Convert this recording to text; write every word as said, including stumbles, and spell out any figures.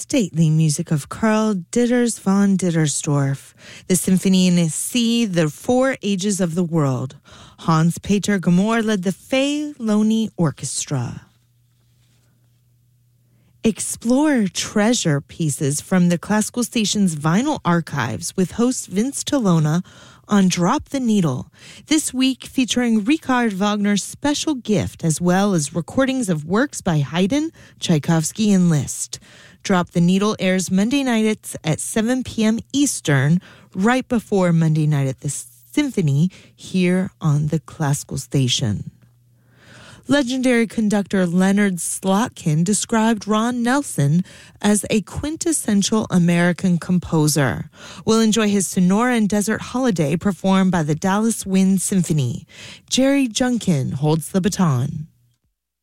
stately music of Karl Ditters von Dittersdorf, the Symphony in C, The Four Ages of the World. Hans-Peter Gamor led the Fay-Loni Orchestra. Explore treasure pieces from the Classical Station's vinyl archives with host Vince Tolona on Drop the Needle, this week featuring Richard Wagner's Special Gift, as well as recordings of works by Haydn, Tchaikovsky, and Liszt. Drop the Needle airs Monday nights at seven p.m. Eastern, right before Monday Night at the Symphony, here on the Classical Station. Legendary conductor Leonard Slotkin described Ron Nelson as a quintessential American composer. We'll enjoy his Sonora and Desert Holiday performed by the Dallas Wind Symphony. Jerry Junkin holds the baton.